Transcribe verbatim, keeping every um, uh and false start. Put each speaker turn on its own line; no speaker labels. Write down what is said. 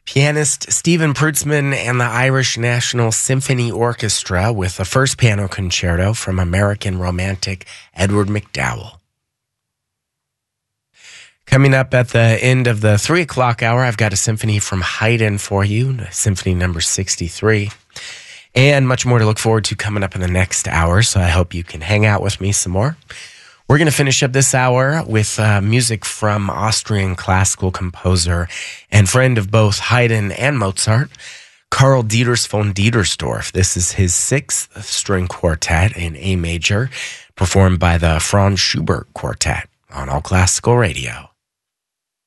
Pianist Stephen Prutzman and the Irish National Symphony Orchestra with the first piano concerto from American romantic Edward MacDowell. Coming up at the end of the three o'clock hour, I've got a symphony from Haydn for you, Symphony number sixty-three, and much more to look forward to coming up in the next hour, so I hope you can hang out with me some more. We're going to finish up this hour with uh, music from Austrian classical composer and friend of both Haydn and Mozart, Karl Dieters von Dietersdorf. This is his sixth string quartet in A major, performed by the Franz Schubert Quartet on All Classical Radio.